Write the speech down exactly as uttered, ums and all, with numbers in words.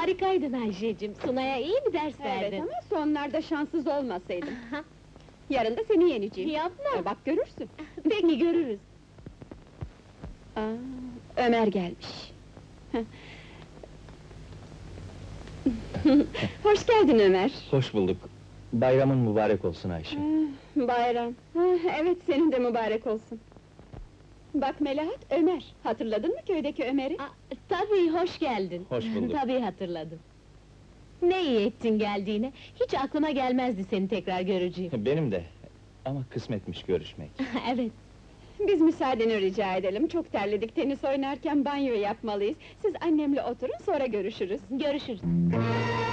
Harikaydın Ayşeciğim, Sunay'a iyi bir ders Evet verdin. ama sonlarda şanssız olmasaydım. Yarın da seni yeneceğim. Yapma! E, bak görürsün. Peki, görürüz. Aa, Ömer gelmiş. Hoş geldin Ömer. Hoş bulduk. Bayramın mübarek olsun Ayşe. Ah, bayram. Ah, evet, senin de mübarek olsun. Bak Melahat, Ömer. Hatırladın mı köydeki Ömer'i? Aa, tabii, hoş geldin. Hoş bulduk. Tabii hatırladım. Ne iyi ettin geldiğine, hiç aklıma gelmezdi seni tekrar göreceğim. Benim de. Ama kısmetmiş görüşmek. Evet. Biz müsaadeni rica edelim, çok terledik, tenis oynarken banyo yapmalıyız. Siz annemle oturun, sonra görüşürüz. Görüşürüz.